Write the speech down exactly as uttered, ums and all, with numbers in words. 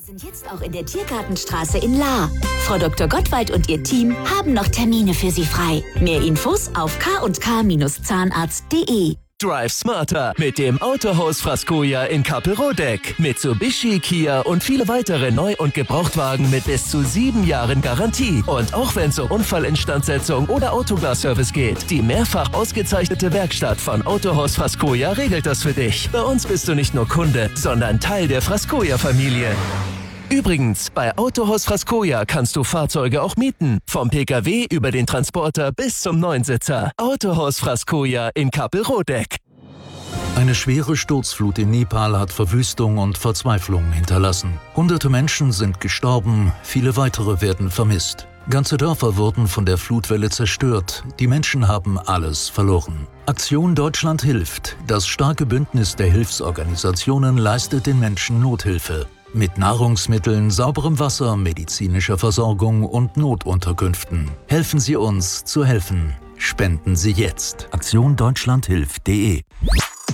sind jetzt auch in der Tiergartenstraße in Lahr. Frau Doktor Gottwald und ihr Team haben noch Termine für Sie frei. Mehr Infos auf k und k Zahnarzt punkt de. Drive smarter mit dem Autohaus Frascoja in Kappelrodeck. Mitsubishi, Kia und viele weitere Neu- und Gebrauchtwagen mit bis zu sieben Jahren Garantie. Und auch wenn es um Unfallinstandsetzung oder Autoglasservice geht, die mehrfach ausgezeichnete Werkstatt von Autohaus Frascoja regelt das für dich. Bei uns bist du nicht nur Kunde, sondern Teil der Frascoja-Familie. Übrigens, bei Autohaus Frascoja kannst du Fahrzeuge auch mieten. Vom Pkw über den Transporter bis zum Neunsitzer. Autohaus Frascoja in Kappelrodeck. Eine schwere Sturzflut in Nepal hat Verwüstung und Verzweiflung hinterlassen. Hunderte Menschen sind gestorben, viele weitere werden vermisst. Ganze Dörfer wurden von der Flutwelle zerstört. Die Menschen haben alles verloren. Aktion Deutschland hilft. Das starke Bündnis der Hilfsorganisationen leistet den Menschen Nothilfe. Mit Nahrungsmitteln, sauberem Wasser, medizinischer Versorgung und Notunterkünften. Helfen Sie uns zu helfen. Spenden Sie jetzt. Aktion Deutschland hilft punkt de